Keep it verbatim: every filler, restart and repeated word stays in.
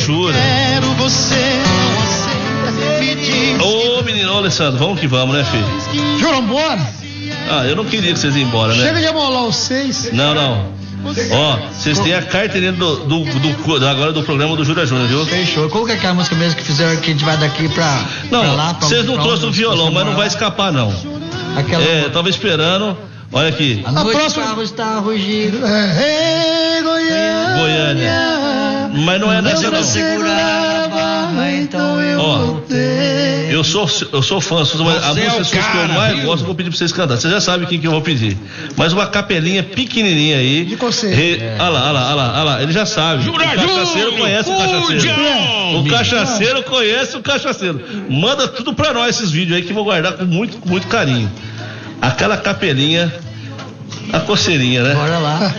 jura? Quero você, não aceita, me diz. Ô, menino, ô, Alessandro, vamos que vamos, né, filho? Jura, bora? Ah, eu não queria que vocês iam embora, né? Chega de amolar os seis. Não, não. Ó, vocês têm a carteirinha do, do, do, do, agora do programa do Jura Júnior, viu? Fechou. Qual que é aquela música mesmo que fizeram que a gente vai daqui pra, não, pra lá? Vocês não trouxeram o violão, mas não vai escapar, não. Aquela... É, tava esperando. Olha aqui. A noite a próxima... o carro está rugindo. É, Goiânia. Goiânia. Mas não é nessa, não. Segurar a barra, então eu Ó, voltei. eu sou, eu sou fã, mas a música que eu mais gosto eu vou pedir pra vocês cantar. Vocês já sabem quem que eu vou pedir. Mas uma capelinha pequenininha aí. De conselho. Re... É. Olha lá, olha lá, olha lá, olha lá. Ele já sabe. Jura, o cachaceiro Júnior, conhece o cachaceiro. Fujão. O cachaceiro conhece o cachaceiro. Manda tudo pra nós esses vídeos aí que eu vou guardar com muito, com muito carinho. Aquela capelinha, a coceirinha, né? Bora lá.